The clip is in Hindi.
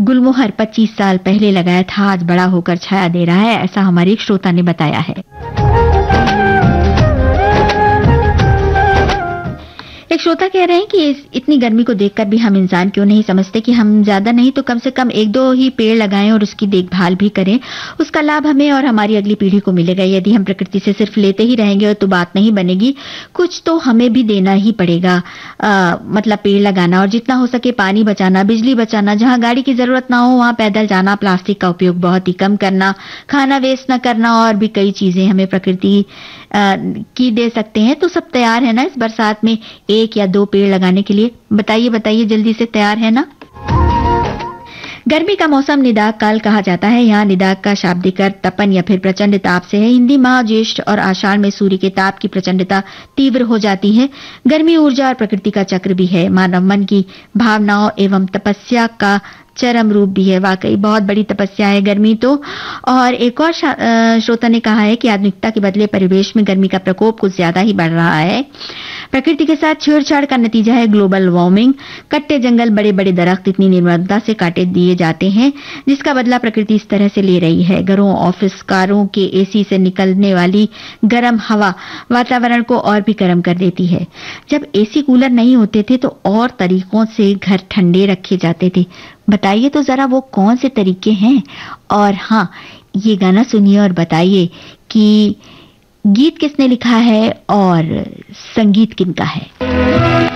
गुलमोहर 25 साल पहले लगाया था, आज बड़ा होकर छाया दे रहा है, ऐसा हमारे एक श्रोता ने बताया है। एक श्रोता कह रहे हैं कि इतनी गर्मी को देखकर भी हम इंसान क्यों नहीं समझते कि हम ज्यादा नहीं तो कम से कम 1-2 ही पेड़ लगाएं और उसकी देखभाल भी करें। उसका लाभ हमें और हमारी अगली पीढ़ी को मिलेगा। यदि हम प्रकृति से सिर्फ लेते ही रहेंगे तो बात नहीं बनेगी, कुछ तो हमें भी देना ही पड़ेगा। मतलब पेड़ लगाना और जितना हो सके पानी बचाना, बिजली बचाना, जहां गाड़ी की जरूरत ना हो वहां पैदल जाना, प्लास्टिक का उपयोग बहुत ही कम करना, खाना वेस्ट न करना और भी कई चीजें हमें प्रकृति की दे सकते हैं। तो सब तैयार है ना इस बरसात में 1 या 2 पेड़ लगाने के लिए? बताइए जल्दी से, तैयार है ना? गर्मी का मौसम निदाग काल कहा जाता है। यहाँ निदाग का शाब्दिक अर्थ तपन या फिर प्रचंड ताप से है। हिंदी माह, ज्येष्ठ और आषाढ़ में सूर्य के ताप की प्रचंडता तीव्र हो जाती है। गर्मी ऊर्जा और प्रकृति का चक्र भी है। मानव मन की भावनाओं एवं तपस्या का चरम रूप भी है। वाकई बहुत बड़ी तपस्या है गर्मी तो। और एक और श्रोता ने कहा है कि आधुनिकता के बदले परिवेश में गर्मी का प्रकोप कुछ ज्यादा ही बढ़ रहा है। प्रकृति के साथ छेड़छाड़ का नतीजा है ग्लोबल वार्मिंग। कट्टे जंगल, बड़े बड़े दरख्त इतनी निर्ममता से काटे दिए जाते हैं जिसका बदला प्रकृति इस तरह से ले रही है। घरों, ऑफिस, कारों के एसी से निकलने वाली गर्म हवा वातावरण को और भी गर्म कर देती है। जब एसी कूलर नहीं होते थे तो और तरीकों से घर ठंडे रखे जाते थे। बताइए तो जरा वो कौन से तरीके हैं? और हाँ, ये गाना सुनिए और बताइए कि गीत किसने लिखा है और संगीत किनका है।